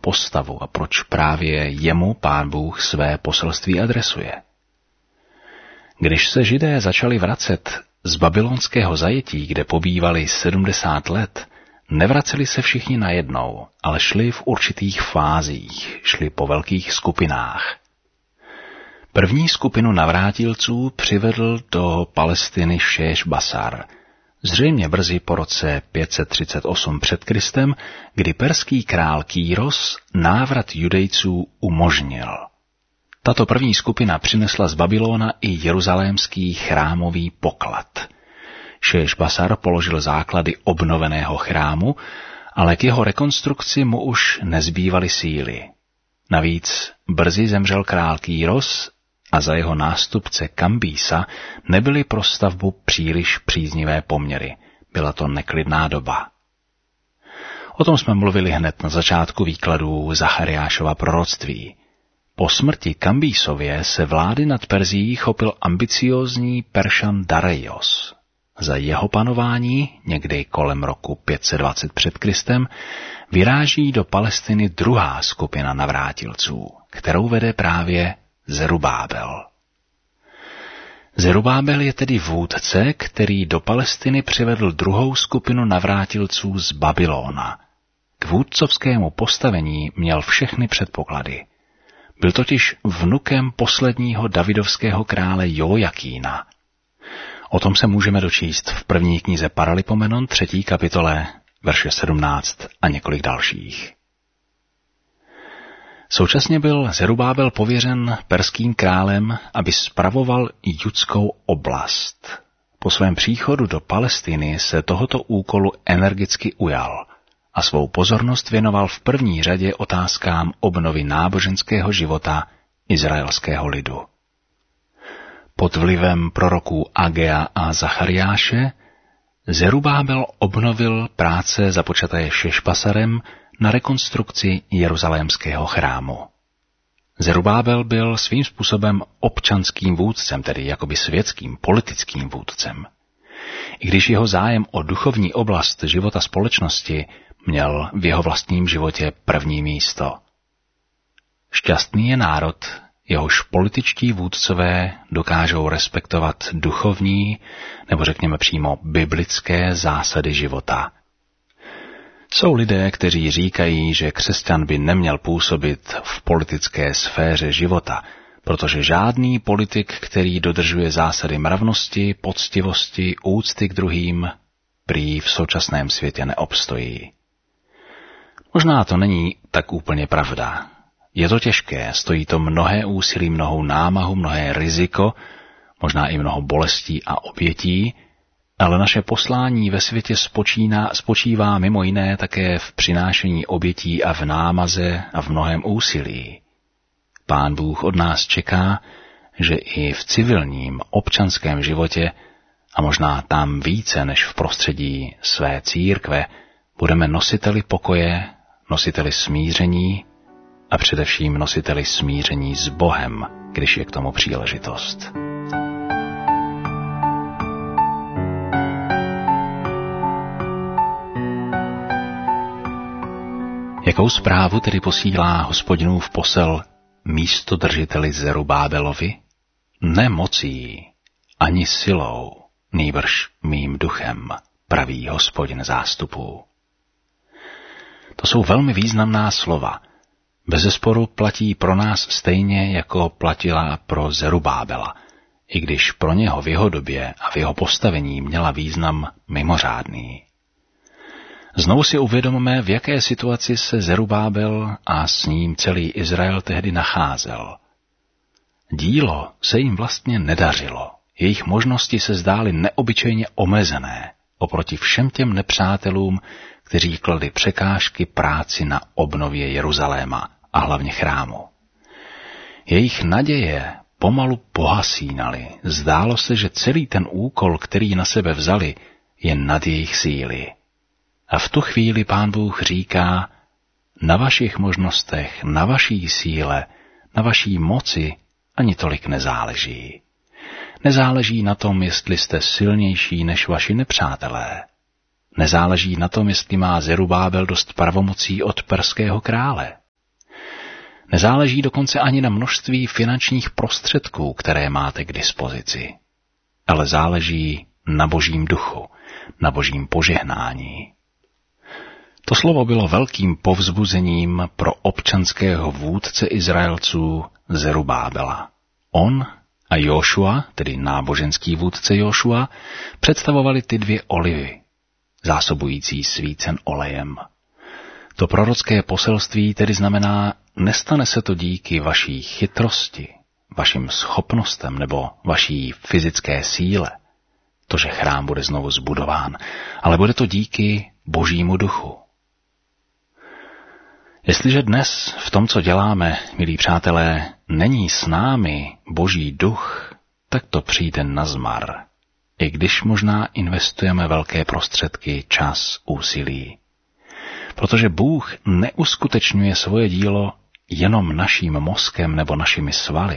postavu a proč právě jemu Pán Bůh své poselství adresuje. Když se Židé začali vracet z babylonského zajetí, kde pobývali 70 let, nevraceli se všichni najednou, ale šli v určitých fázích, šli po velkých skupinách. První skupinu navrátilců přivedl do Palestiny Šéš Basar, zřejmě brzy po roce 538 před Kristem, kdy perský král Kýros návrat Judejců umožnil. Tato první skupina přinesla z Babylona i jeruzalémský chrámový poklad. Šéš Basar položil základy obnoveného chrámu, ale k jeho rekonstrukci mu už nezbývaly síly. Navíc brzy zemřel král Kýros a za jeho nástupce Kambísa nebyly pro stavbu příliš příznivé poměry. Byla to neklidná doba. O tom jsme mluvili hned na začátku výkladů Zachariášova proroctví. Po smrti Kambísově se vlády nad Perzií chopil ambiciózní Peršan Dareios. Za jeho panování, někdy kolem roku 520 před Kristem, vyráží do Palestiny druhá skupina navrátilců, kterou vede právě Zerubábel. Zerubábel je tedy vůdce, který do Palestiny přivedl druhou skupinu navrátilců z Babylona. K vůdcovskému postavení měl všechny předpoklady. Byl totiž vnukem posledního davidovského krále Jojakína. O tom se můžeme dočíst v první knize Paralipomenon 3. kapitole, verše 17 a několik dalších. Současně byl Zerubábel pověřen perským králem, aby spravoval judskou oblast. Po svém příchodu do Palestiny se tohoto úkolu energicky ujal a svou pozornost věnoval v první řadě otázkám obnovy náboženského života izraelského lidu. Pod vlivem proroků Agea a Zachariáše Zerubábel obnovil práce započaté Šešbasarem na rekonstrukci jeruzalémského chrámu. Zerubábel byl svým způsobem občanským vůdcem, tedy jakoby světským, politickým vůdcem. I když jeho zájem o duchovní oblast života společnosti měl v jeho vlastním životě první místo. Šťastný je národ, jehož političtí vůdcové dokážou respektovat duchovní, nebo řekněme přímo biblické zásady života. Jsou lidé, kteří říkají, že křesťan by neměl působit v politické sféře života, protože žádný politik, který dodržuje zásady mravnosti, poctivosti, úcty k druhým, prý v současném světě neobstojí. Možná to není tak úplně pravda. Je to těžké, stojí to mnohé úsilí, mnohou námahu, mnohé riziko, možná i mnoho bolestí a obětí, ale naše poslání ve světě spočívá mimo jiné také v přinášení obětí a v námaze a v mnohém úsilí. Pán Bůh od nás čeká, že i v civilním občanském životě, a možná tam více než v prostředí své církve, budeme nositeli pokoje, nositeli smíření a především nositeli smíření s Bohem, když je k tomu příležitost. Jakou zprávu tedy posílá Hospodinův posel místodržiteli Zerubábelovi? Ne mocí, ani silou, nýbrž mým duchem, praví Hospodin zástupů. To jsou velmi významná slova. Bezesporu platí pro nás stejně, jako platila pro Zerubábela, i když pro něho v jeho době a v jeho postavení měla význam mimořádný. Znovu si uvědomme, v jaké situaci se Zerubábel a s ním celý Izrael tehdy nacházel. Dílo se jim vlastně nedařilo. Jejich možnosti se zdály neobyčejně omezené oproti všem těm nepřátelům, kteří kladli překážky práci na obnově Jeruzaléma a hlavně chrámu. Jejich naděje pomalu pohasínaly. Zdálo se, že celý ten úkol, který na sebe vzali, je nad jejich síly. A v tu chvíli Pán Bůh říká, na vašich možnostech, na vaší síle, na vaší moci ani tolik nezáleží. Nezáleží na tom, jestli jste silnější než vaši nepřátelé. Nezáleží na tom, jestli má Zerubábel dost pravomocí od perského krále. Nezáleží dokonce ani na množství finančních prostředků, které máte k dispozici, ale záleží na Božím duchu, na Božím požehnání. To slovo bylo velkým povzbuzením pro občanského vůdce Izraelců Zerubábela. On a Jošua, tedy náboženský vůdce Jošua, představovali ty dvě olivy, zásobující svícen olejem. To prorocké poselství tedy znamená, nestane se to díky vaší chytrosti, vašim schopnostem nebo vaší fyzické síle, to, že chrám bude znovu zbudován, ale bude to díky Božímu duchu. Jestliže dnes v tom, co děláme, milí přátelé, není s námi Boží duch, tak to přijde nazmar, i když možná investujeme velké prostředky, čas, úsilí. Protože Bůh neuskutečňuje svoje dílo jenom naším mozkem nebo našimi svaly.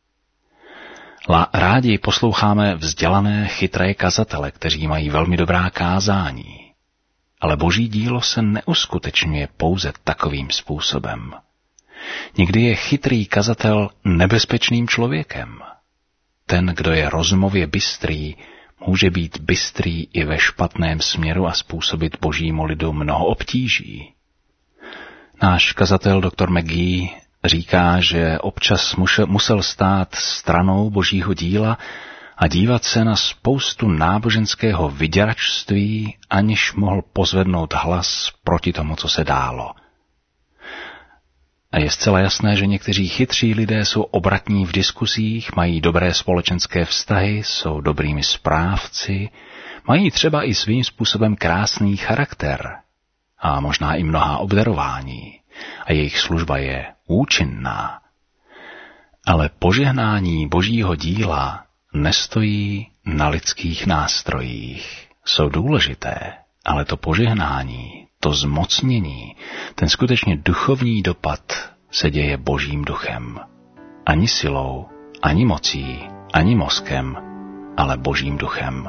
Rádi posloucháme vzdělané, chytré kazatele, kteří mají velmi dobrá kázání. Ale Boží dílo se neuskutečňuje pouze takovým způsobem. Někdy je chytrý kazatel nebezpečným člověkem. Ten, kdo je rozumově bystrý, může být bystrý i ve špatném směru a způsobit Božímu lidu mnoho obtíží. Náš kazatel dr. McGee říká, že občas musel stát stranou Božího díla a dívat se na spoustu náboženského vyděračství, aniž mohl pozvednout hlas proti tomu, co se dálo. A je zcela jasné, že někteří chytří lidé jsou obratní v diskusích, mají dobré společenské vztahy, jsou dobrými správci, mají třeba i svým způsobem krásný charakter a možná i mnohá obdarování a jejich služba je účinná. Ale požehnání Božího díla nestojí na lidských nástrojích. Jsou důležité, ale to požehnání, to zmocnění, ten skutečně duchovní dopad se děje Božím duchem. Ani silou, ani mocí, ani mozkem, ale Božím duchem.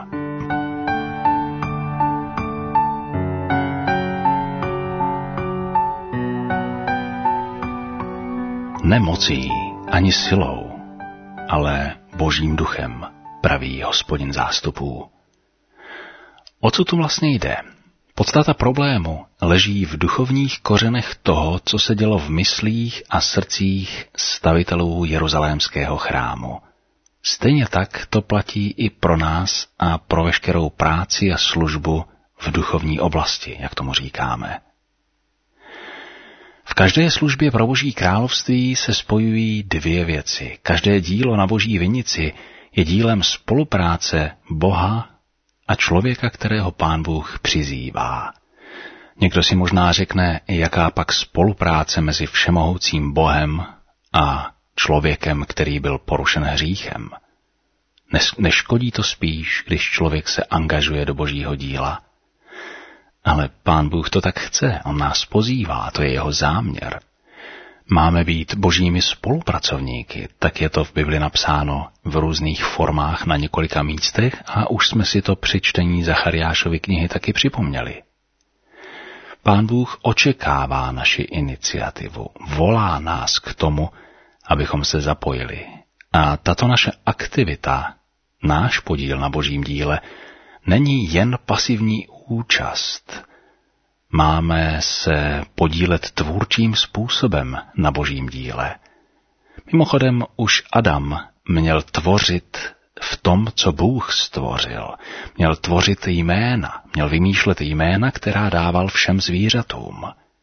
Ne mocí, ani silou, ale Božím duchem, praví Hospodin zástupů. O co tu vlastně jde? Podstata problému leží v duchovních kořenech toho, co se dělo v myslích a srdcích stavitelů jeruzalémského chrámu. Stejně tak to platí i pro nás a pro veškerou práci a službu v duchovní oblasti, jak tomu říkáme. V každé službě pro Boží království se spojují dvě věci. Každé dílo na Boží vinici je dílem spolupráce Boha a člověka, kterého Pán Bůh přizývá. Někdo si možná řekne, jaká pak spolupráce mezi všemohoucím Bohem a člověkem, který byl porušen hříchem. Neškodí to spíš, když člověk se angažuje do Božího díla. Ale Pán Bůh to tak chce, on nás pozývá, to je jeho záměr. Máme být Božími spolupracovníky, tak je to v Bibli napsáno v různých formách na několika místech a už jsme si to při čtení Zachariášovy knihy taky připomněli. Pán Bůh očekává naši iniciativu, volá nás k tomu, abychom se zapojili. A tato naše aktivita, náš podíl na Božím díle, není jen pasivní účast. Máme se podílet tvůrčím způsobem na Božím díle. Mimochodem už Adam měl tvořit v tom, co Bůh stvořil. Měl tvořit jména, měl vymýšlet jména, která dával všem zvířatům.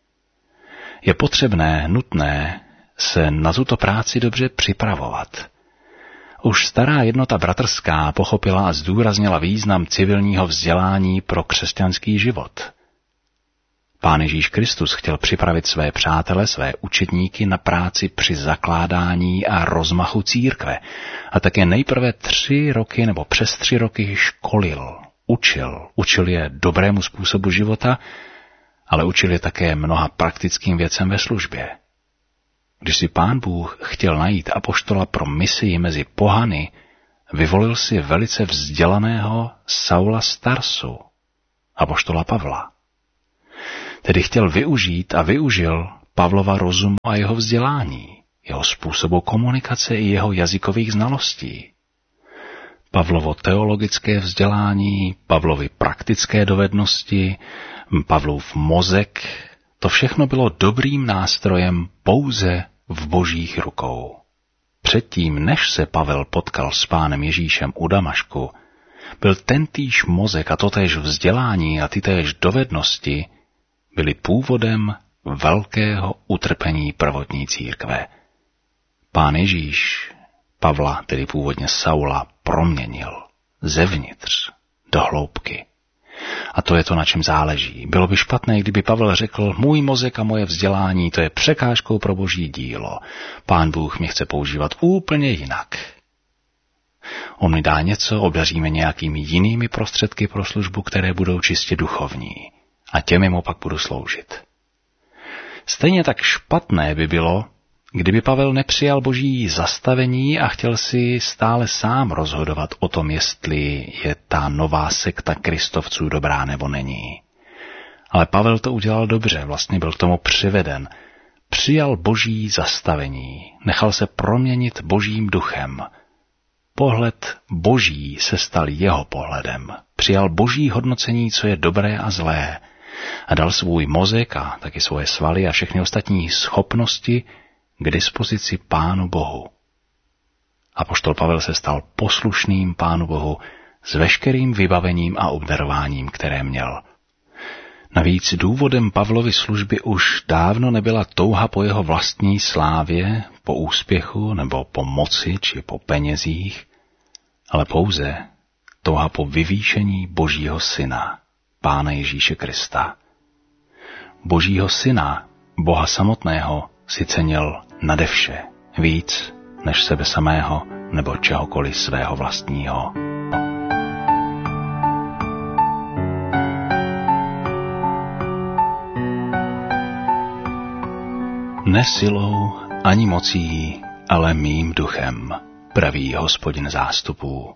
Je potřebné, nutné se na tuto práci dobře připravovat. Už stará jednota bratrská pochopila a zdůraznila význam civilního vzdělání pro křesťanský život. Pán Ježíš Kristus chtěl připravit své přátele, své učedníky na práci při zakládání a rozmachu církve a také nejprve 3 roky nebo přes 3 roky školil, učil je dobrému způsobu života, ale učil je také mnoha praktickým věcem ve službě. Když si Pán Bůh chtěl najít apoštola pro misii mezi pohany, vyvolil si velice vzdělaného Saula z Tarsu, apoštola Pavla. Tedy chtěl využít a využil Pavlova rozumu a jeho vzdělání, jeho způsobu komunikace i jeho jazykových znalostí. Pavlovo teologické vzdělání, Pavlovy praktické dovednosti, Pavlov mozek, to všechno bylo dobrým nástrojem pouze v Božích rukou. Předtím, než se Pavel potkal s Pánem Ježíšem u Damašku, byl tentýž mozek a totéž vzdělání a tytéž dovednosti byly původem velkého utrpení prvotní církve. Pán Ježíš Pavla, tedy původně Saula, proměnil zevnitř do hloubky. A to je to, na čem záleží. Bylo by špatné, kdyby Pavel řekl, můj mozek a moje vzdělání, to je překážkou pro Boží dílo. Pán Bůh mě chce používat úplně jinak. On mi dá něco, obdaříme nějakými jinými prostředky pro službu, které budou čistě duchovní. A těmi mu pak budu sloužit. Stejně tak špatné by bylo, kdyby Pavel nepřijal Boží zastavení a chtěl si stále sám rozhodovat o tom, jestli je ta nová sekta kristovců dobrá nebo není. Ale Pavel to udělal dobře, vlastně byl k tomu přiveden. Přijal Boží zastavení, nechal se proměnit Božím duchem. Pohled Boží se stal jeho pohledem. Přijal Boží hodnocení, co je dobré a zlé. A dal svůj mozek a taky svoje svaly a všechny ostatní schopnosti k dispozici Pánu Bohu. Apoštol Pavel se stal poslušným Pánu Bohu s veškerým vybavením a obdarováním, které měl. Navíc důvodem Pavlovy služby už dávno nebyla touha po jeho vlastní slávě, po úspěchu nebo po moci či po penězích, ale pouze touha po vyvýšení Božího Syna, Pána Ježíše Krista. Božího Syna, Boha samotného, si cenil nade vše, víc než sebe samého nebo čehokoliv svého vlastního. Ne silou ani mocí, ale mým duchem, praví Hospodin zástupů.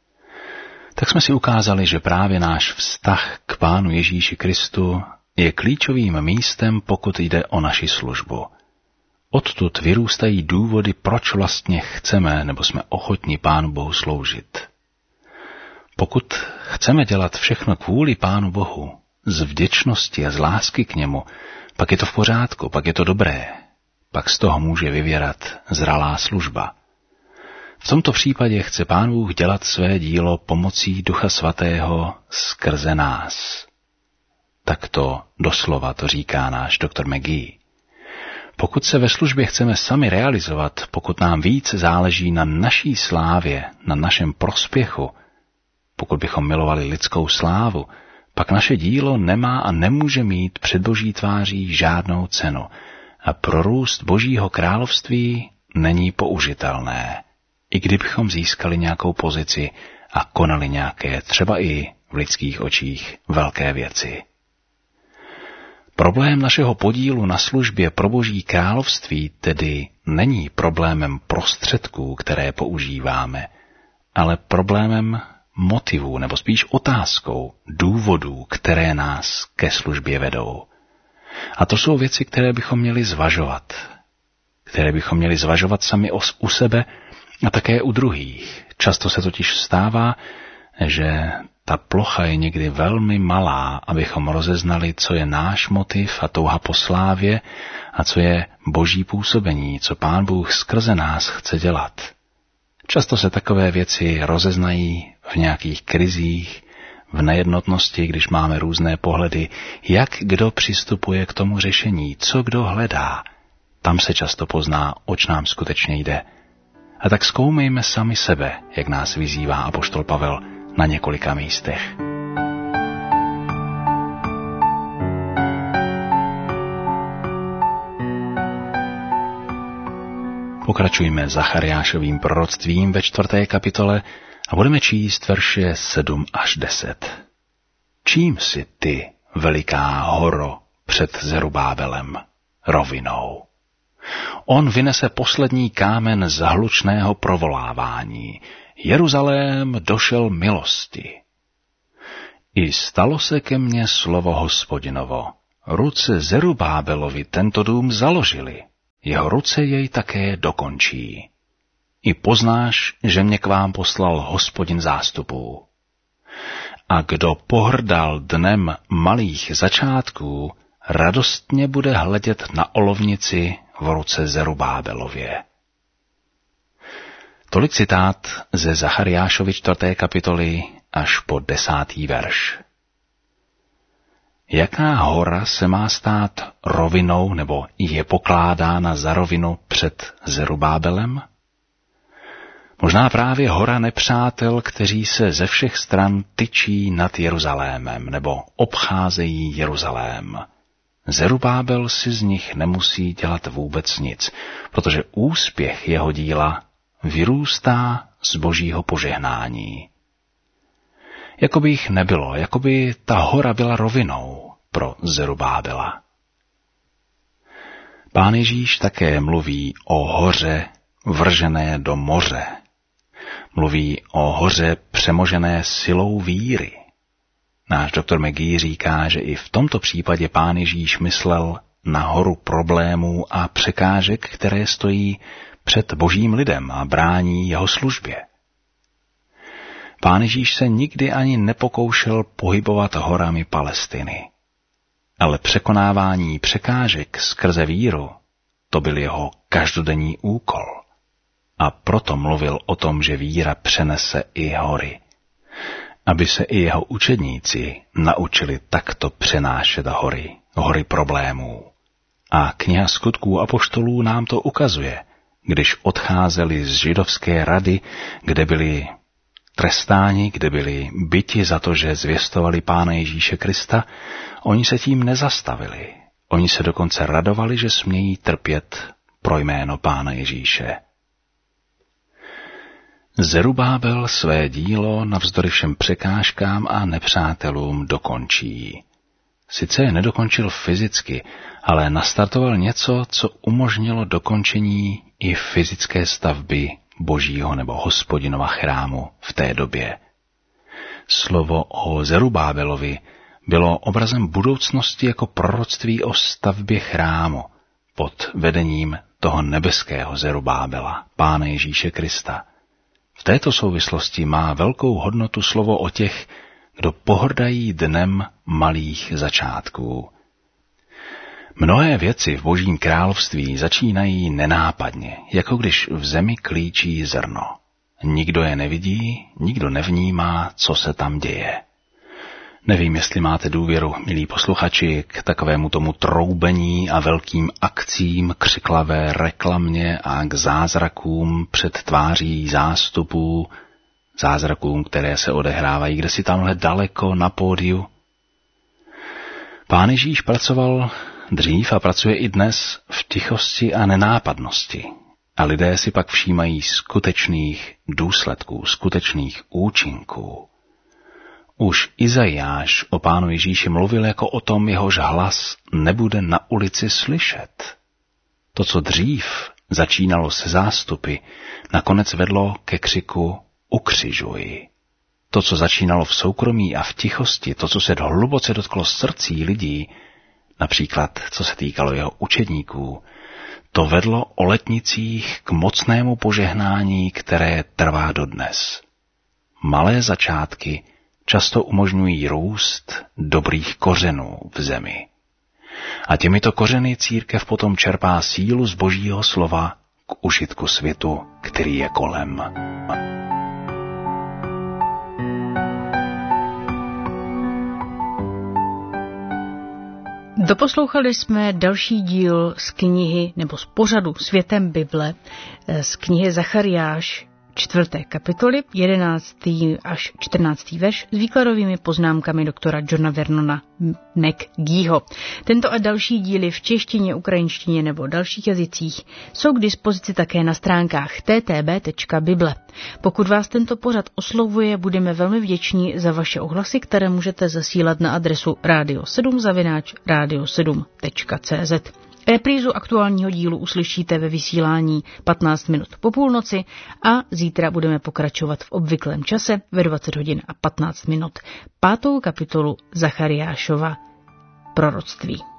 Tak jsme si ukázali, že právě náš vztah k Pánu Ježíši Kristu je klíčovým místem, pokud jde o naši službu. Odtud vyrůstají důvody, proč vlastně chceme nebo jsme ochotni Pánu Bohu sloužit. Pokud chceme dělat všechno kvůli Pánu Bohu, z vděčnosti a z lásky k němu, pak je to v pořádku, pak je to dobré, pak z toho může vyvěrat zralá služba. V tomto případě chce Pán Bůh dělat své dílo pomocí Ducha Svatého skrze nás. Takto doslova to říká náš doktor McGee. Pokud se ve službě chceme sami realizovat, pokud nám víc záleží na naší slávě, na našem prospěchu, pokud bychom milovali lidskou slávu, pak naše dílo nemá a nemůže mít před Boží tváří žádnou cenu a pro růst Božího království není použitelné, i kdybychom získali nějakou pozici a konali nějaké, třeba i v lidských očích, velké věci. Problém našeho podílu na službě pro Boží království tedy není problémem prostředků, které používáme, ale problémem motivů, nebo spíš otázkou důvodů, které nás ke službě vedou. A to jsou věci, které bychom měli zvažovat. Které bychom měli zvažovat sami u sebe a také u druhých. Často se totiž stává, že ta plocha je někdy velmi malá, abychom rozeznali, co je náš motiv a touha po slávě a co je Boží působení, co Pán Bůh skrze nás chce dělat. Často se takové věci rozeznají v nějakých krizích, v nejednotnosti, když máme různé pohledy, jak kdo přistupuje k tomu řešení, co kdo hledá. Tam se často pozná, oč nám skutečně jde. A tak zkoumejme sami sebe, jak nás vyzývá apoštol Pavel na několika místech. Pokračujme Zachariášovým proroctvím ve 4. kapitole a budeme číst verše 7 až 10. Čím si ty, veliká horo, před Zerubábelem, rovinou? On vynese poslední kámen zahlučného provolávání. Jeruzalém došel milosti. I stalo se ke mně slovo Hospodinovo. ruce Zerubábelovi tento dům založili, jeho ruce jej také dokončí. I poznáš, že mě k vám poslal Hospodin zástupů. A kdo pohrdal dnem malých začátků, radostně bude hledět na olovnici v ruce Zerubábelově. Tolik citát ze Zachariášovy 4. kapitoly až po 10. verš. Jaká hora se má stát rovinou nebo je pokládána za rovinu před Zerubábelem? Možná právě hora nepřátel, kteří se ze všech stran tyčí nad Jeruzalémem nebo obcházejí Jeruzalém. Zerubábel si z nich nemusí dělat vůbec nic, protože úspěch jeho díla vyrůstá z božího požehnání. Jakoby jich nebylo, jakoby ta hora byla rovinou pro Zerubábela. Pán Ježíš také mluví o hoře vržené do moře. Mluví o hoře přemožené silou víry. Náš doktor McGee říká, že i v tomto případě Pán Ježíš myslel na horu problémů a překážek, které stojí před božím lidem a brání jeho službě. Pán Ježíš se nikdy ani nepokoušel pohybovat horami Palestiny, ale překonávání překážek skrze víru, to byl jeho každodenní úkol. A proto mluvil o tom, že víra přenese i hory, aby se i jeho učedníci naučili takto přenášet hory problémů. A kniha Skutků apoštolů nám to ukazuje, když odcházeli z židovské rady, kde byli trestáni, kde byli byti za to, že zvěstovali Pána Ježíše Krista, oni se tím nezastavili. Oni se dokonce radovali, že smějí trpět pro jméno Pána Ježíše. Zerubábel své dílo navzdory všem překážkám a nepřátelům dokončí. Sice je nedokončil fyzicky, ale nastartoval něco, co umožnilo dokončení i fyzické stavby Božího nebo Hospodinova chrámu v té době. Slovo o Zerubábelovi bylo obrazem budoucnosti jako proroctví o stavbě chrámu pod vedením toho nebeského Zerubábela, Pána Ježíše Krista. V této souvislosti má velkou hodnotu slovo o těch, kdo pohrdají dnem malých začátků. Mnohé věci v Božím království začínají nenápadně, jako když v zemi klíčí zrno. Nikdo je nevidí, nikdo nevnímá, co se tam děje. Nevím, jestli máte důvěru, milí posluchači, k takovému tomu troubení a velkým akcím, křiklavé reklamě a k zázrakům před tváří zástupů, zázrakům, které se odehrávají kdesi tamhle daleko na pódiu. Pán Ježíš pracoval dřív a pracuje i dnes v tichosti a nenápadnosti. A lidé si pak všímají skutečných důsledků, skutečných účinků. Už Izajáš o Pánu Ježíši mluvil jako o tom, jehož hlas nebude na ulici slyšet. To, co dřív začínalo se zástupy, nakonec vedlo ke křiku ukřižuj. To, co začínalo v soukromí a v tichosti, to, co se hluboce dotklo srdcí lidí, například co se týkalo jeho učedníků, to vedlo o letnicích k mocnému požehnání, které trvá dodnes. Malé začátky často umožňují růst dobrých kořenů v zemi. A těmito kořeny církev potom čerpá sílu z Božího slova k užitku světu, který je kolem. Doposlouchali jsme další díl z knihy nebo z pořadu Světem Bible, z knihy Zachariáš 4. kapitoly, 11. až 14. verš s výkladovými poznámkami doktora Johna Vernona McGeeho. Tento a další díly v češtině, ukrajinštině nebo dalších jazycích jsou k dispozici také na stránkách ttb.bible. Pokud vás tento pořad oslovuje, budeme velmi vděční za vaše ohlasy, které můžete zasílat na adresu radio7@radio7.cz. Reprízu aktuálního dílu uslyšíte ve vysílání 15 minut po půlnoci a zítra budeme pokračovat v obvyklém čase ve 20 hodin a 15 minut 5. kapitolu Zachariášova proroctví.